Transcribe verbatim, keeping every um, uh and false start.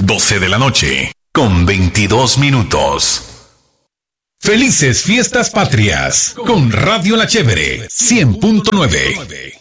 doce de la noche, con veintidós minutos. Felices Fiestas Patrias, con Radio La Chévere, cien punto nueve.